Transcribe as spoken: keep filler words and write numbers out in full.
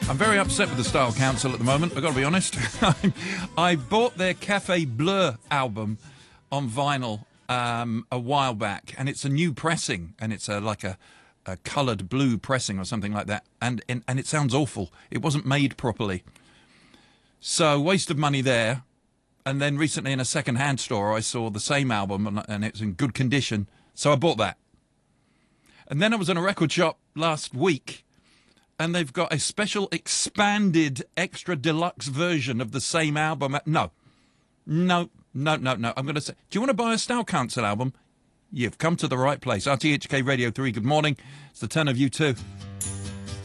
I'm very upset with the Style Council at the moment, I've got to be honest. I bought their Café Bleu album on vinyl um, a while back, and it's a new pressing, and it's a, like a, a coloured blue pressing or something like that, and, and and it sounds awful. It wasn't made properly. So, waste of money there. And then recently in a second-hand store, I saw the same album, and, and it's in good condition, so I bought that. And then I was in a record shop last week, and they've got a special expanded extra deluxe version of the same album. No, no, no, no, no. I'm going to say, do you want to buy a Style Council album? You've come to the right place. R T H K Radio three, good morning. It's the turn of you too.